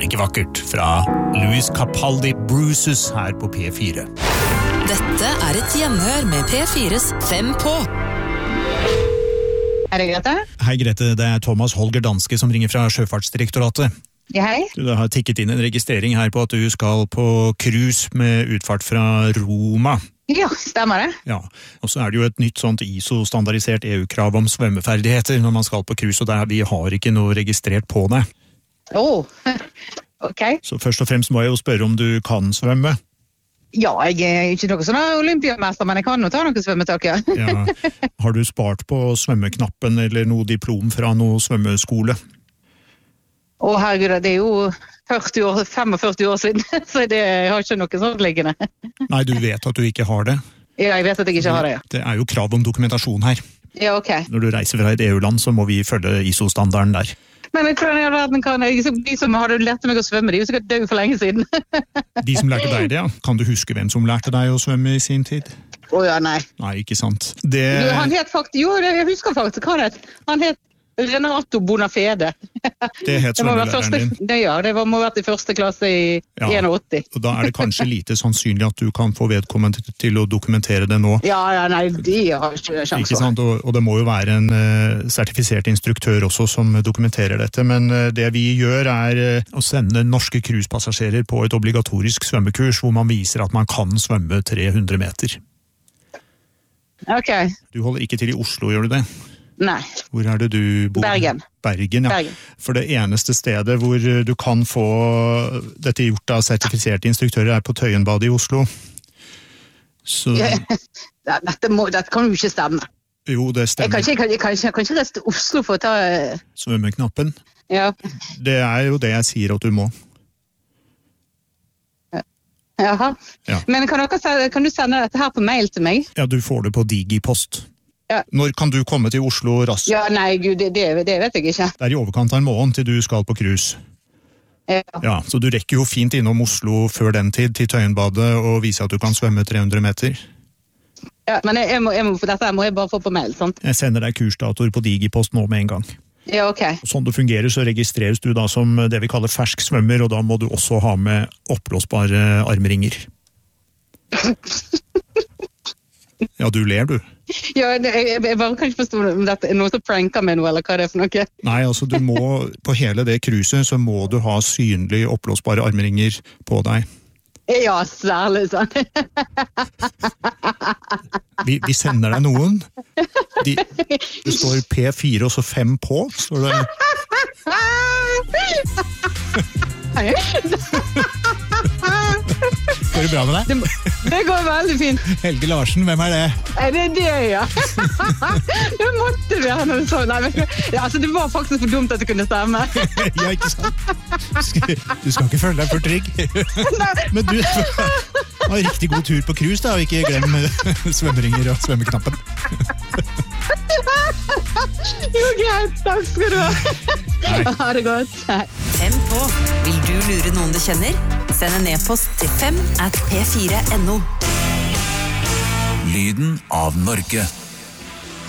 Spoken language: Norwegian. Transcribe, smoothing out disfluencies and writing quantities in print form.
ikke vakkert fra Louis Capaldi Bruises her på P4. Dette et gjenhør med P4s 5 på. Det Grete? Hei Grete, det Thomas Holger Danske som ringer fra Sjøfartsdirektoratet. Ja, hei. Du har tikket inn en registrering her på at du skal på cruise med utfart fra Roma. Ja, stemmer det. Ja, og så det jo et nytt sånt ISO-standardisert EU-krav om svømmeferdigheter når man skal på cruise, og vi har ikke noe registrert på det. Ok. Så først og fremst må jeg jo spørre om du kan svømme. Ja, jeg ikke noe sånn olympiamester, men jeg kan jo ta noe svømmetak, ja. Ja. Har du spart på svømmeknappen eller noe diplom fra noe svømmeskole? Herregud, det jo 45 år siden, så jeg har ikke noe sånt liggende. Nei, du vet at du ikke har det? Ja, jeg vet at jeg ikke har det, ja. Det jo krav om dokumentasjon her. Ja, ok. Når du reiser fra et EU-land, så må vi følge ISO-standarden der. Men hvordan I verden kan de som hadde lært meg å svømme, de jo sikkert død for lenge siden. De som lærte deg det, ja. Kan du huske hvem som lærte deg å svømme I sin tid? Ja, nei. Nei, ikke sant. Han het faktisk, jeg husker faktisk hva han het. Han het Renato Bonafede. Det het svømmelæreren din. Ja, det må ha vært I første klasse I 81. Og da det kanskje lite sannsynlig at du kan få vedkommende til å dokumentere det nå. Ja, nei, de har ikke sjans. Ikke sant, og det må jo være en sertifisert instruktør også som dokumenterer dette, men det vi gjør å sende norske cruisepassasjerer på et obligatorisk svømmekurs hvor man viser at man kan svømme 300 meter. Ok. Du holder ikke til I Oslo, gjør du det? Nei. Hvor det du bor? Bergen. Bergen, ja. Bergen. For det eneste stedet hvor du kan få dette gjort av sertifiserte instruktører på Tøyenbadet I Oslo. Så... Dette kan jo ikke stemme. Jo, det stemmer. Jeg kan ikke reise til Oslo for å ta... Svømmeknappen? Ja. Det jo det jeg sier at du må. Jaha. Ja. Men kan du sende dette her på mail til meg? Ja, du får det på Digipost. Ja. Når kan du komme til Oslo raskt? Ja, nei, Gud, det vet jeg ikke. Det I overkant av en måned til du skal på cruise. Ja. Ja, så du rekker jo fint innom Oslo før den tid til Tøyenbadet og vise at du kan svømme 300 meter. Ja, men dette må jeg bare få på mail, sant? Jeg sender deg kursdatoer på Digipost nå med en gang. Ja, ok. Sånn det fungerer så registreres du da som det vi kaller fersk svømmer, og da må du også ha med oppblåsbare armringer. Ja, du ler du. Ja, jeg bare kan ikke forstå om dette noe som pranker med noe, eller hva det for noe. Nei, altså du må, på hele det cruiset så må du ha synlig oppblåsbare armringer på deg. Ja, særlig sånn. Vi sender deg noen. Det står P4 og så 5 på, står det. Går det bra med deg? Det går veldig fint. Helge Larsen, hvem det? Det det, ja. Det måtte det når du så. Nei, men, altså, det var faktisk for dumt at det kunne stemme. Ja, ikke sant? Du skal ikke føle deg for trygg. Men du har riktig god tur på cruise, da, og ikke glem svømmeringer og svømmeknappen. Jo, greit. Takk skal du ha. Ha det godt. 5 på. Vil du lure noen du kjenner? Send en e-post til 5@p4.no. Lyden av Norge.